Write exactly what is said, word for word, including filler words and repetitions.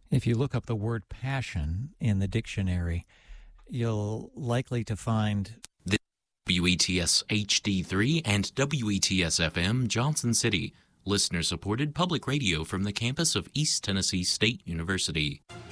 If you look up the word passion in the dictionary, you'll likely to find W E T S H D three and W E T S F M Johnson City, listener-supported public radio from the campus of East Tennessee State University.